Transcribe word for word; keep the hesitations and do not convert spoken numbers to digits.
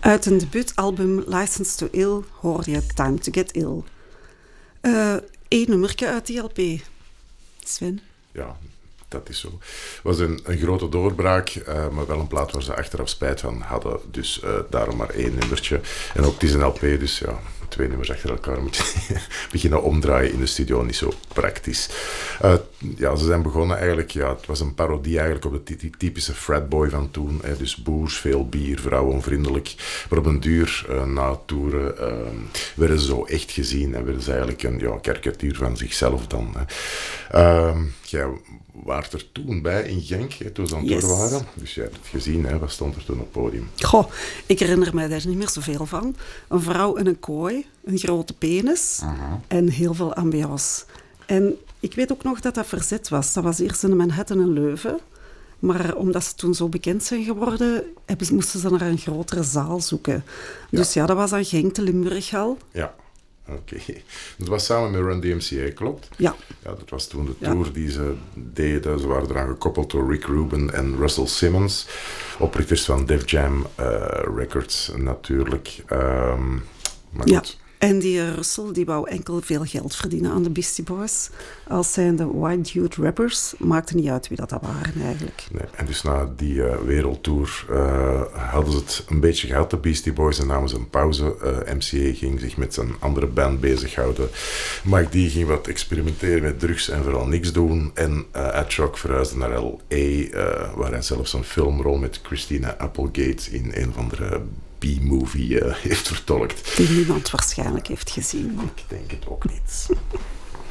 Uit een debuutalbum License to Ill hoor je Time to Get Ill. Eén uh, nummertje uit die L P. Sven? Ja, dat is zo. Het was een, een grote doorbraak, uh, maar wel een plaat waar ze achteraf spijt van hadden. Dus uh, daarom maar één nummertje. En ook het is een L P, dus ja, twee nummers achter elkaar moet je beginnen omdraaien in de studio. Niet zo praktisch. Uh, ja, ze zijn begonnen eigenlijk, ja, het was een parodie eigenlijk op de ty- typische fratboy van toen. Hè, dus boers, veel bier, vrouwenvriendelijk. Maar op een duur, uh, na toeren, uh, werden ze zo echt gezien. En werden ze eigenlijk een ja, karikatuur van zichzelf dan. Hè. Uh, jij waart er toen bij in Genk, hè, toen ze aan het Yes. toeren waren. Dus jij hebt het gezien, hè. Wat stond er toen op het podium? Goh, ik herinner mij daar niet meer zoveel van. Een vrouw in een kooi, een grote penis uh-huh. en heel veel ambiance. En ik weet ook nog dat dat verzet was. Dat was eerst in Manhattan en Leuven. Maar omdat ze toen zo bekend zijn geworden, hebben, moesten ze naar een grotere zaal zoeken. Dus ja, ja dat was aan Genk, de Limburghal. Ja. Oké. Okay. Dat was samen met Run D M C A, klopt? Ja. Ja, dat was toen de tour ja. die ze deden. Ze waren eraan gekoppeld door Rick Rubin en Russell Simmons. Oprichters van Def Jam uh, Records natuurlijk. Um, maar ja. goed. En die Russell die wou enkel veel geld verdienen aan de Beastie Boys. Als zijnde white dude rappers. Maakte niet uit wie dat, dat waren eigenlijk. Nee, en dus na die uh, wereldtour uh, hadden ze het een beetje gehad, de Beastie Boys. En namen ze een pauze. Uh, M C A ging zich met zijn andere band bezighouden. Mike D ging wat experimenteren met drugs en vooral niks doen. En uh, Ad Rock verhuisde naar L A. Uh, waar hij zelfs een filmrol met Christina Applegate in een of andere B-movie uh, heeft vertolkt. Die niemand waarschijnlijk heeft gezien. Ik denk het ook niet.